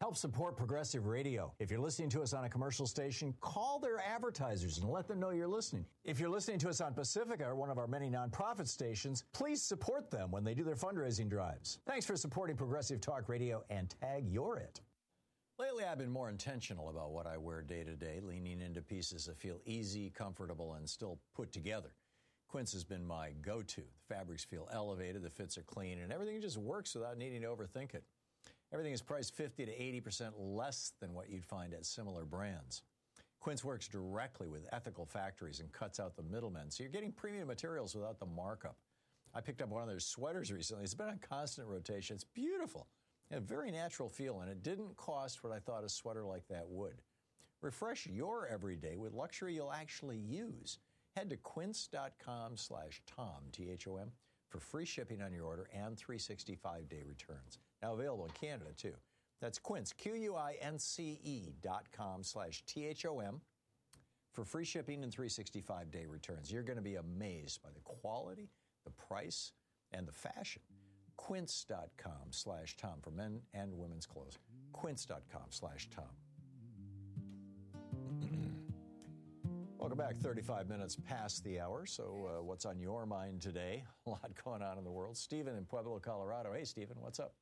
Help support Progressive Radio. If you're listening to us on a commercial station, call their advertisers and let them know you're listening. If you're listening to us on Pacifica, or one of our many nonprofit stations, please support them when they do their fundraising drives. Thanks for supporting Progressive Talk Radio and tag you're it. Lately, I've been more intentional about what I wear day to day, leaning into pieces that feel easy, comfortable, and still put together. Quince has been my go-to. The fabrics feel elevated, the fits are clean, and everything just works without needing to overthink it. Everything is priced 50 to 80% less than what you'd find at similar brands. Quince works directly with ethical factories and cuts out the middlemen, so you're getting premium materials without the markup. I picked up one of their sweaters recently. It's been on constant rotation. It's beautiful. A very natural feel, and it didn't cost what I thought a sweater like that would. Refresh your everyday with luxury you'll actually use. Head to quince.com/Tom, T-H-O-M, for free shipping on your order and 365-day returns. Now available in Canada, too. That's Quince, QUINCE.com/THOM, for free shipping and 365-day returns. You're going to be amazed by the quality, the price, and the fashion. Quince.com/Tom for men and women's clothes. Quince.com/Tom. Welcome back. 35 minutes past the hour. So what's on your mind today? A lot going on in the world. Stephen in Pueblo, Colorado. Hey, Stephen, what's up?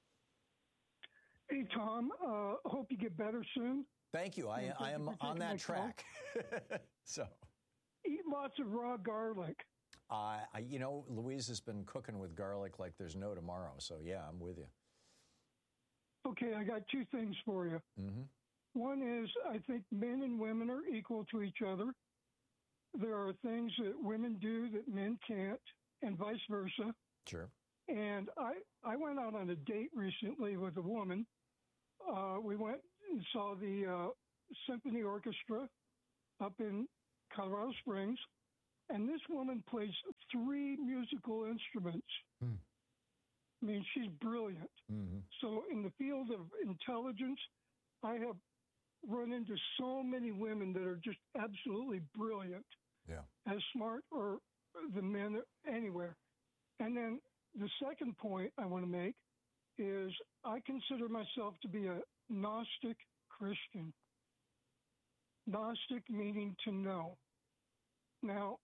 Hey, Tom. Hope you get better soon. Thank you. I am on that track. So eat lots of raw garlic. Louise has been cooking with garlic like there's no tomorrow. So, yeah, I'm with you. Okay, I got two things for you. Mm-hmm. One is I think men and women are equal to each other. There are things that women do that men can't, and vice versa. Sure. And I went out on a date recently with a woman. We went and saw the symphony orchestra up in Colorado Springs. And this woman plays 3 musical instruments. I mean, she's brilliant. Mm-hmm. So in the field of intelligence, I have run into so many women that are just absolutely brilliant. Yeah. As smart or the men anywhere. And then the second point I want to make is I consider myself to be a Gnostic Christian. Gnostic meaning to know. Now,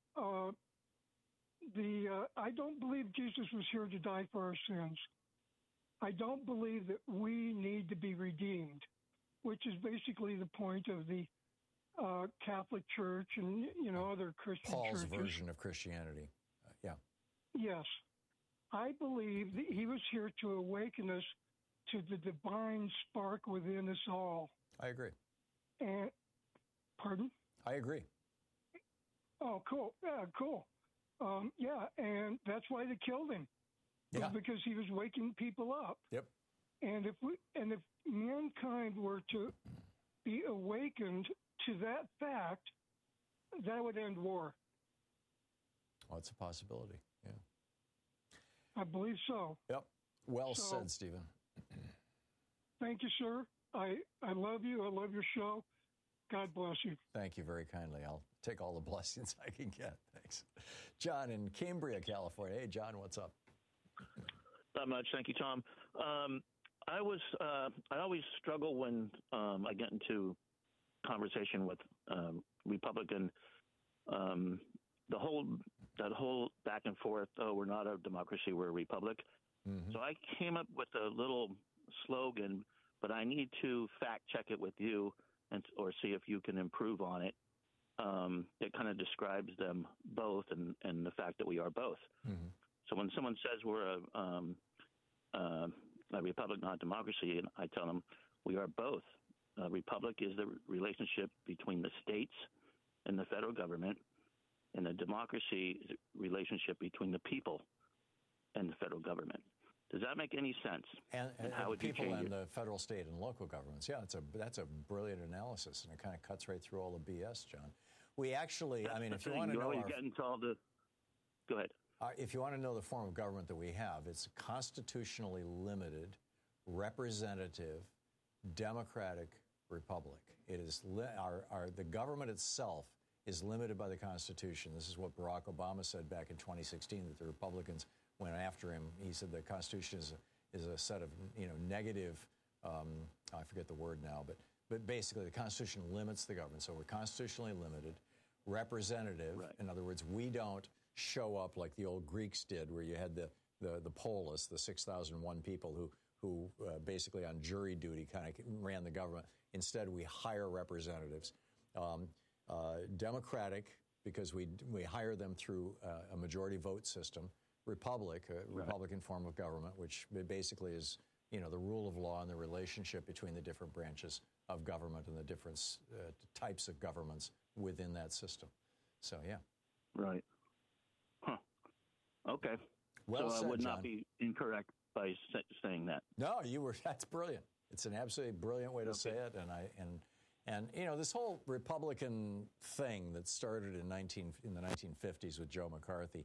I don't believe Jesus was here to die for our sins. I don't believe that we need to be redeemed, which is basically the point of the Catholic Church and, other Christian Paul's churches. version of Christianity. Yeah. Yes. I believe that he was here to awaken us to the divine spark within us all. I agree. And, pardon? I agree. Oh, cool. Yeah, cool. And that's why they killed him. Yeah. Because he was waking people up. Yep. And if mankind were to be awakened to that fact, that would end war. Well, it's a possibility. Yeah. I believe so. Yep. Well said, Stephen. Thank you, sir. I love you. I love your show. God bless you. Thank you very kindly. I'll take all the blessings I can get. Thanks. John in Cambria, California. Hey, John, what's up? Not much. Thank you, Tom. I always struggle when I get into conversation with Republican, that whole back and forth, we're not a democracy, we're a republic. Mm-hmm. So I came up with a little slogan, but I need to fact check it with you or see if you can improve on it. It kind of describes them both and the fact that we are both. Mm-hmm. So when someone says we're a republic, not a democracy, and I tell them we are both. A republic is the relationship between the states and the federal government, and a democracy is a relationship between the people and the federal government. Does that make any sense? And how would people you change and it? the federal, state, and local governments. Yeah, that's a brilliant analysis, and it kind of cuts right through all the BS, John. We actually, if you want to know, get into all the. Go ahead. If you want to know the form of government that we have, it's a constitutionally limited, representative, democratic republic. It is the government itself is limited by the Constitution. This is what Barack Obama said back in 2016, that the Republicans went after him. He said the Constitution is a set of negative I forget the word now, but basically the Constitution limits the government. So we're constitutionally limited, representative. Right. In other words, we don't show up like the old Greeks did, where you had the polis, the 6,001 people who basically on jury duty kind of ran the government. Instead, we hire representatives. Democratic, because we hire them through a majority vote system. Republic, a Republican form of government, which basically is, the rule of law and the relationship between the different branches of government and the different types of governments within that system. So, yeah. Right. Huh. Okay. Well so said, I would John. not be incorrect by saying that. No, that's brilliant. It's an absolutely brilliant way to say it. And this whole Republican thing that started in the 1950s with Joe McCarthy,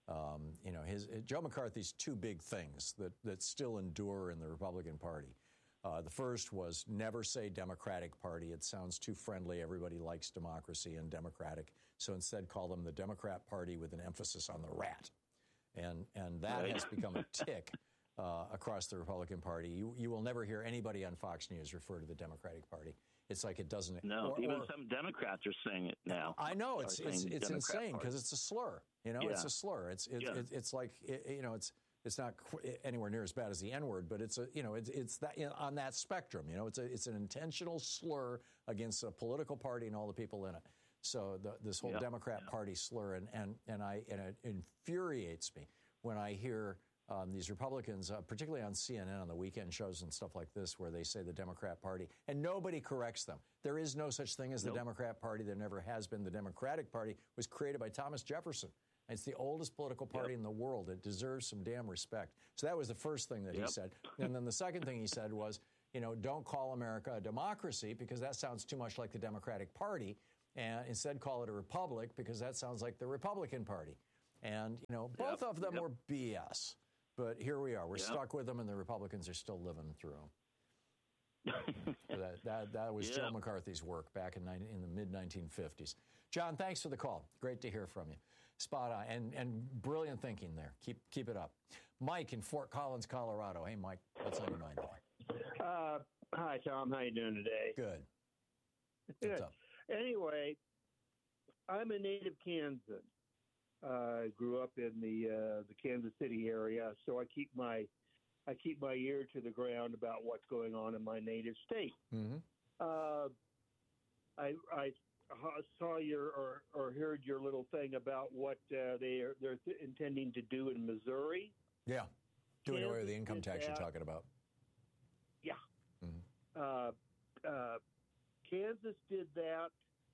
Joe McCarthy's two big things that still endure in the Republican Party. The first was never say Democratic Party. It sounds too friendly. Everybody likes democracy and Democratic. So instead call them the Democrat Party with an emphasis on the rat. And that has become a tick across the Republican Party. You will never hear anybody on Fox News refer to the Democratic Party. It's like it doesn't. No, even some Democrats are saying it now. I know it's insane because it's a slur. It's a slur. It's like it's not anywhere near as bad as the N-word, but it's that on that spectrum. It's an intentional slur against a political party and all the people in it. So this whole Democrat Party slur and it infuriates me when I hear these Republicans, particularly on CNN on the weekend shows and stuff like this, where they say the Democrat Party, and nobody corrects them. There is no such thing as the Democrat Party. There never has been. The Democratic Party was created by Thomas Jefferson. It's the oldest political party in the world. It deserves some damn respect. So that was the first thing that he said. And then the second thing he said was, don't call America a democracy because that sounds too much like the Democratic Party. And instead call it a republic because that sounds like the Republican Party. And, both of them were BS. But here we are. We're stuck with them, and the Republicans are still living through them. that was Joe McCarthy's work back in the mid-1950s. John, thanks for the call. Great to hear from you. Spot on. And brilliant thinking there. Keep it up. Mike in Fort Collins, Colorado. Hey, Mike, what's on your mind today? Hi, Tom. How you doing today? Good. Good. What's up? Anyway, I'm a native Kansan. I grew up in the Kansas City area, so I keep my ear to the ground about what's going on in my native state. Mm-hmm. I saw or heard your little thing about what they're intending to do in Missouri. Yeah, doing away with the Kansas income tax did you're that. talking about. Yeah. Mm-hmm. Kansas did that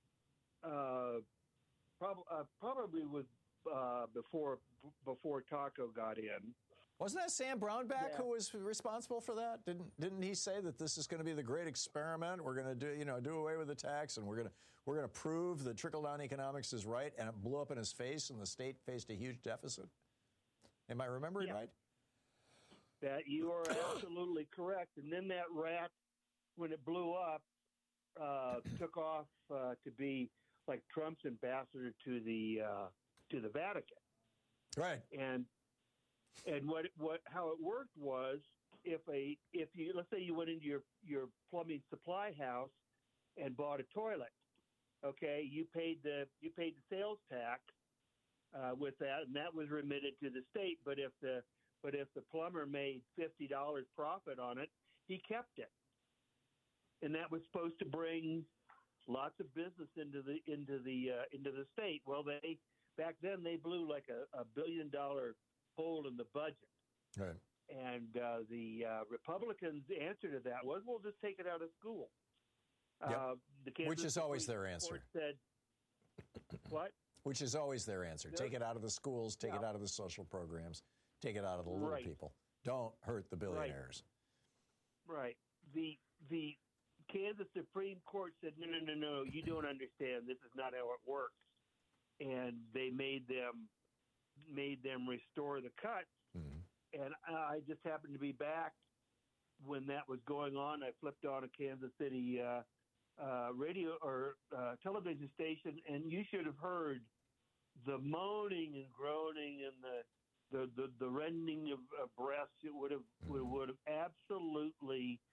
probably with before Taco got in. Wasn't that Sam Brownback Yeah. who was responsible for that? Didn't he say that this is going to be the great experiment? We're going to do away with the tax, and we're going to prove that trickle-down economics is right, and it blew up in his face, and the state faced a huge deficit. Am I remembering right? That you are absolutely correct. And then that rat, when it blew up, took off to be like Trump's ambassador to the Vatican. Right. And how it worked was if you let's say you went into your plumbing supply house and bought a toilet, okay, you paid the sales tax with that, and that was remitted to the state. But if the plumber made $50 profit on it, he kept it, and that was supposed to bring lots of business into the state. Well, back then they blew like a $1 billion hole in the budget. Right. And the Republicans' answer to that was, "We'll just take it out of school." Yep. The Kansas Which is always Supreme their answer. Court said, what? Which is always their answer. Yeah. Take it out of the schools, take it out of the social programs, take it out of the little Right. people. Don't hurt the billionaires. Right. The Kansas Supreme Court said, no, you don't understand. This is not how it works. And they made them restore the cuts. Mm-hmm. And I just happened to be back when that was going on. I flipped on a Kansas City radio or television station, and you should have heard the moaning and groaning and the rending of breasts. It would have absolutely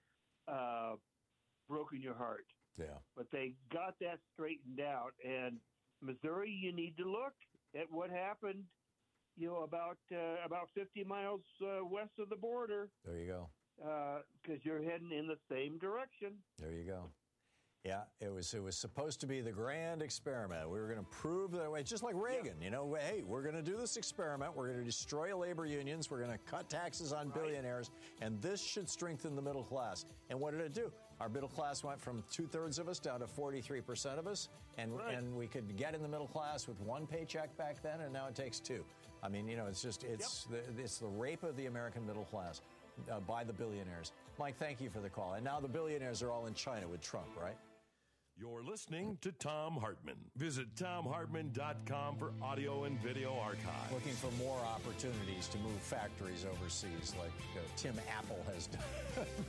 broken your heart. Yeah. But they got that straightened out. And Missouri, you need to look at what happened, about 50 miles west of the border. There you go. Because you're heading in the same direction. There you go. Yeah, it was supposed to be the grand experiment. We were going to prove that way, just like Reagan. Yeah. Hey, we're going to do this experiment. We're going to destroy labor unions. We're going to cut taxes on billionaires, and this should strengthen the middle class. And what did it do? Our middle class went from 2/3 of us down to 43% of us, and we could get in the middle class with one paycheck back then, and now it takes two. I mean, it's the rape of the American middle class by the billionaires. Mike, thank you for the call. And now the billionaires are all in China with Trump, right? You're listening to Thom Hartmann. Visit ThomHartmann.com for audio and video archives. Looking for more opportunities to move factories overseas like Tim Apple has done.